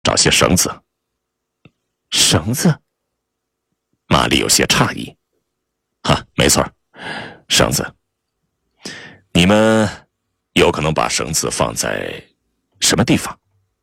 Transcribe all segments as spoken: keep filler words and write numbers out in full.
找些绳子。 绳子？ 玛丽有些诧异。哈，没错，绳子。你们有可能把绳子放在什么地方？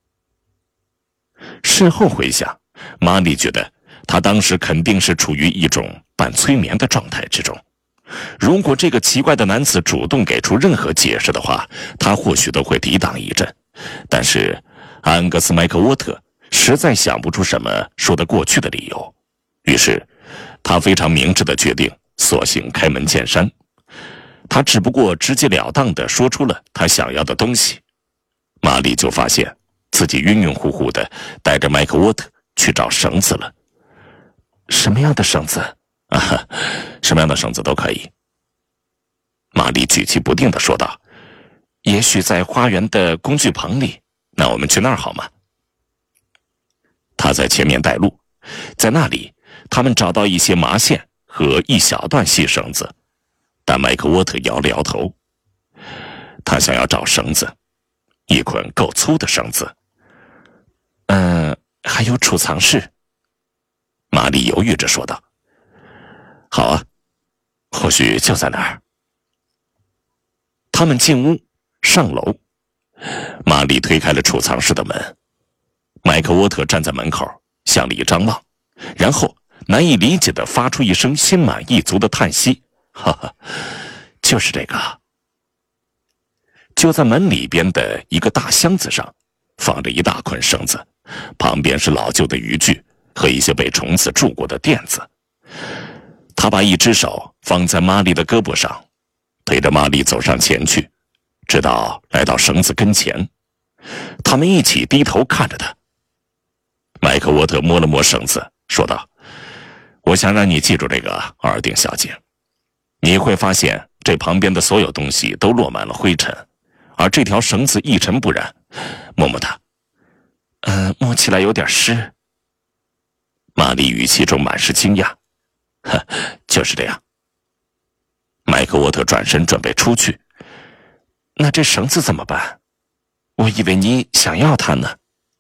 事后回想，玛丽觉得她当时肯定是处于一种半催眠的状态之中。如果这个奇怪的男子主动给出任何解释的话，她或许都会抵挡一阵。但是安格斯·麦克沃特实在想不出什么说得过去的理由，于是他非常明智地决定索性开门见山。他只不过直截了当地说出了他想要的东西，玛丽就发现自己晕晕乎乎地带着麦克沃特去找绳子了。 什么样的绳子？ 啊，什么样的绳子都可以。玛丽举棋不定地说道。 也许在花园的工具棚里， 那我们去那儿好吗？他在前面带路，在那里他们找到一些麻线和一小段细绳子，但麦克沃特摇了摇头。他想要找绳子，一捆够粗的绳子。 嗯、呃，还有储藏室。 玛丽犹豫着说道。好啊，或许就在那儿。他们进屋上楼，玛丽推开了储藏室的门。麦克沃特站在门口向里张望，然后难以理解地发出一声心满意足的叹息。哈哈，就是这个。就在门里边的一个大箱子上放着一大捆绳子，旁边是老旧的渔具和一些被虫子蛀过的垫子。他把一只手放在玛丽的胳膊上，推着玛丽走上前去，直到来到绳子跟前。他们一起低头看着他。麦克沃特摸了摸绳子，说道：我想让你记住这个，奥尔丁小姐。你会发现这旁边的所有东西都落满了灰尘，而这条绳子一尘不染。摸摸它。 呃，摸起来有点湿。 玛丽语气中满是惊讶。呵，就是这样。麦克沃特转身准备出去。 那这绳子怎么办？我以为你想要它呢。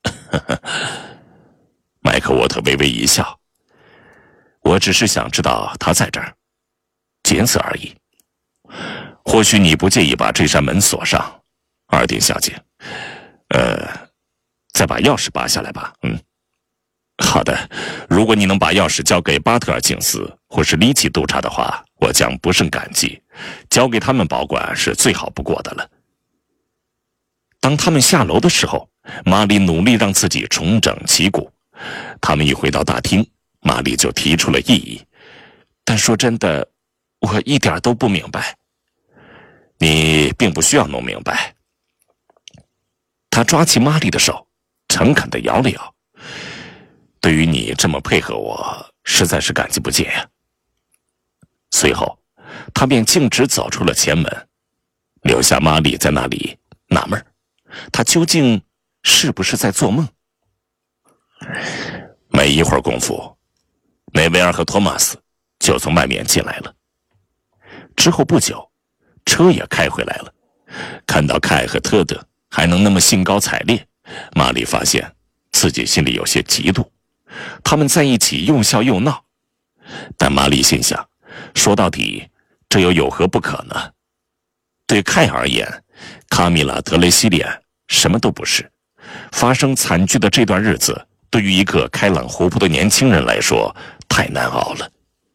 麦克沃特微微一笑。我只是想知道他在这儿，仅此而已。或许你不介意把这扇门锁上，二丁小姐。呃，再把钥匙拔下来吧。嗯，好的。如果你能把钥匙交给巴特尔警司或是里奇督察的话，我将不胜感激。交给他们保管是最好不过的了。当他们下楼的时候，玛丽努力让自己重整旗鼓。他们一回到大厅，玛丽就提出了异议。 但说真的，我一点都不明白。 你并不需要弄明白。他抓起玛丽的手，诚恳地摇了摇。对于你这么配合我，实在是感激不尽呀。随后，他便径直走出了前门，留下玛丽在那里纳闷，他究竟是不是在做梦？没一会儿功夫，梅维尔和托马斯就从外面进来了。之后不久，车也开回来了。看到凯和特德还能那么兴高采烈，玛丽发现自己心里有些嫉妒。他们在一起又笑又闹，但玛丽心想，说到底，这又有何不可呢？对凯而言，卡米拉·德雷西莲什么都不是。发生惨剧的这段日子，对于一个开朗活泼的年轻人来说，太难熬了。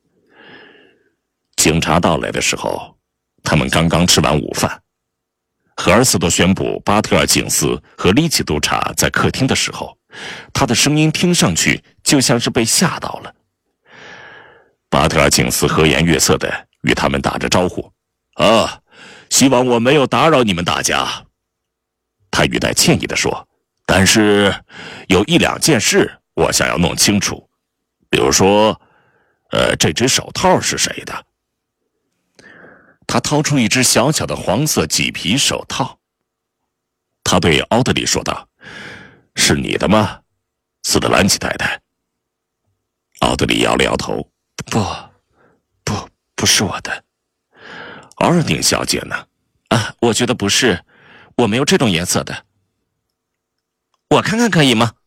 警察到来的时候，他们刚刚吃完午饭。荷尔斯多宣布巴特尔警司和里奇督察在客厅的时候，他的声音听上去就像是被吓到了。巴特尔警司和颜悦色地与他们打着招呼：“啊，希望我没有打扰你们大家。”他语带歉意地说：“但是有一两件事我想要弄清楚，比如说，呃，这只手套是谁的？”他掏出一只小小的黄色麂皮手套。他对奥德里说道：“是你的吗，斯特兰奇太太？”奥德里摇了摇头：“ 不，不，不是我的。” 奥尔丁小姐呢？ 啊，我觉得不是，我没有这种颜色的。我看看可以吗？